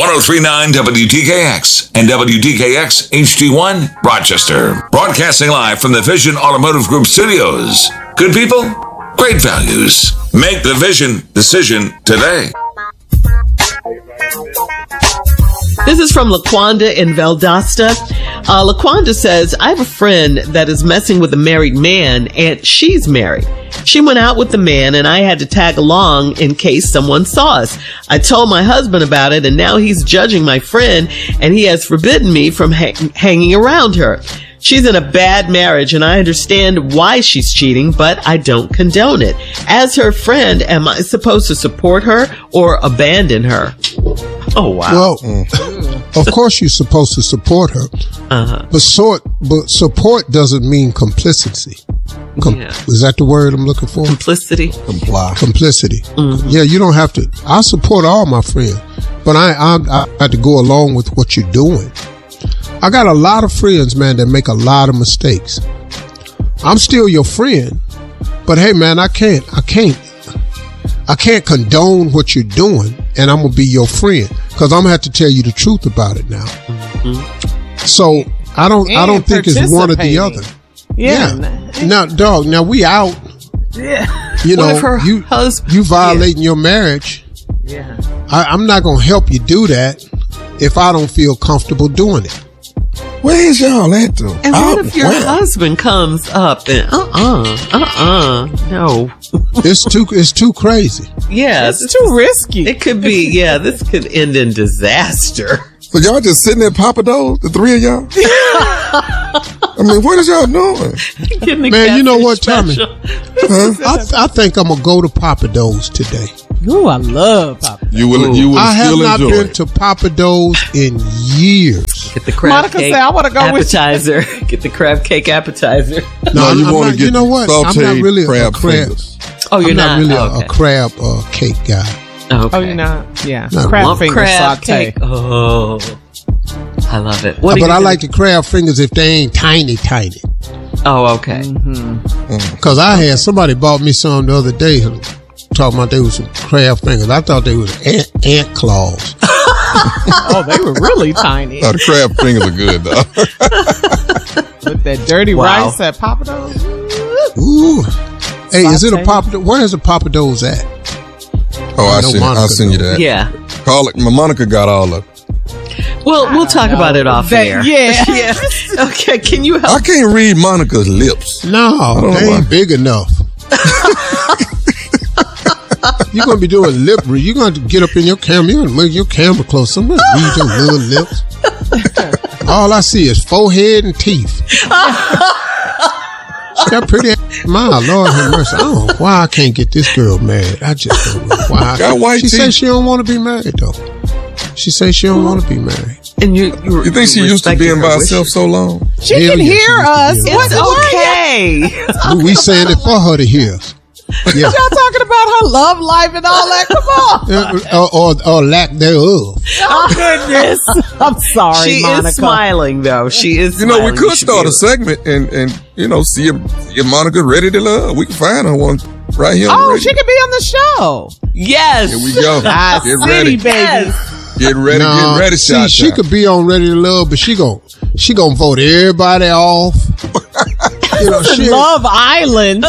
103.9 WDKX and WDKX HD1 Rochester. Broadcasting live from the Vision Automotive Group studios. Good people, great values. Make the Vision decision today. This is from LaQuanda in Valdosta. LaQuanda says, I have a friend that is messing with a married man and she's married. She went out with the man and I had to tag along in case someone saw us. I told my husband about it and now he's judging my friend and he has forbidden me from hanging around her. She's in a bad marriage and I understand why she's cheating, but I don't condone it. As her friend, am I supposed to support her or abandon her? Oh, wow. Well, of course you're supposed to support her. But support doesn't mean complicity. Is that the word I'm looking for? Complicity. Complicity. Mm-hmm. Yeah, you don't have to. I support all my friends, but I have to go along with what you're doing. I got a lot of friends, man, that make a lot of mistakes. I'm still your friend, but hey, man, I can't condone what you're doing, and I'm gonna be your friend because I'm gonna have to tell you the truth about it now. Mm-hmm. So I don't think it's one or the other. Yeah. Now, dog. Now we out. Yeah. You know, you violating your marriage. Yeah. I'm not gonna help you do that if I don't feel comfortable doing it. Where's y'all at though? And what if your husband comes up and no. It's too crazy. Yeah, it's too risky. It could be. Yeah, this could end in disaster. So y'all just sitting at Pappadeaux's, the three of y'all? I mean, what is y'all doing? Man, you know what, Tommy? I think I'm gonna go to Pappadeaux's today. Ooh, I love Pappadeaux's. You will I have still not enjoy been it. to Pappadeaux's in years. Get the crab Monica cake said, I want to go appetizer. Get the crab cake appetizer. No, you want to get you know what? I'm not sauteed really crab a crab. fingers. Oh, you're I'm not really okay. a crab cake guy. Okay. Oh, you're not? Yeah. No. Crab finger crab saute. cake. Oh, I love it. But I like the crab fingers if they ain't tiny. Oh, okay. Because I had somebody bought me some the other day talking about they was some crab fingers. I thought they was ant claws. Oh, they were really tiny. No, the crab fingers are good though. With that dirty rice at Pappadeaux's. Ooh. Hey, is it a Pappadeaux's? Where is the Pappadeaux's at? Oh, I'll send you that. Yeah. Call it. Monica got all of it. Well, we'll talk about it off air. Yeah. Yeah. Okay. Can you help? I can't read Monica's lips. No, they ain't big enough. You're going to be doing lip read. You're going to get up in your camera. You're going to make your camera close. Somebody read your little lips. All I see is forehead and teeth. Got pretty smile. Lord have mercy. I don't know why I can't get this girl married. I just don't know why. Got white she teeth. says she don't want to be married though. She says she don't want to be married. And you think she used to being by herself so long? She can hear us. It's okay. We saying it for her to hear us. Yeah. Y'all talking about her love life and all that? Come on. Or lack thereof. Oh, goodness. I'm sorry, She Monica. is smiling, though. She is You know, we smiling. could start a segment and see if Monica ready to love. We can find her one right here on the Oh, radio. she could be on the show. Yes. Here we go. I Get see, ready. baby. Yes. Get ready. No, Get ready, see, she Shot. could be on Ready to Love, but she gonna vote everybody off. Love Island.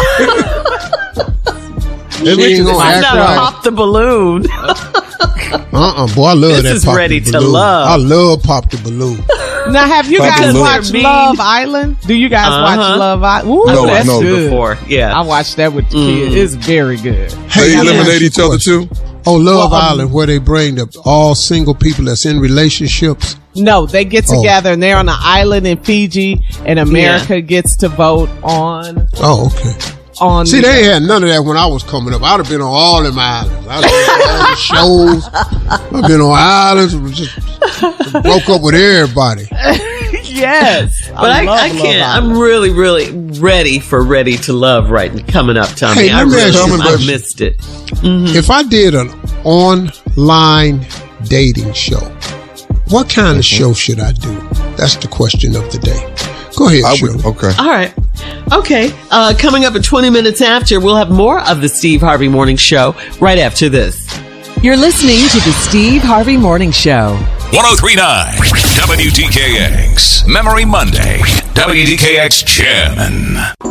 She ain't gonna Why act not right. pop the balloon? Boy, I love This that is Pop the Ready to Balloon. Love. I love Pop the Balloon. Now, have you Pop guys the watched balloon. Love Island? Do you guys watch Love Island? Ooh, No, that's no. good. Before, yeah. I watched that with the kids. It's very good. They let me eliminate ask you each a other question. too. Oh, Love Island, where they bring all single people that's in relationships. No, they get together and they're on an island in Fiji, and America gets to vote on. Oh, okay. See, they had none of that when I was coming up. I'd have been on all them islands. I'd have been on all the shows. I've been on islands. Just broke up with everybody. Yes. But I can't. I'm really, really ready for Ready to Love coming up, Tommy. Hey, let me ask you a I question. missed it. If I did an online dating show, what kind of show should I do? That's the question of the day. Go ahead, Shirley. Okay. All right. Okay. Coming up at 20 minutes after, we'll have more of the Steve Harvey Morning Show right after this. You're listening to the Steve Harvey Morning Show. 103.9 WDKX. Memory Monday. WDKX Chairman.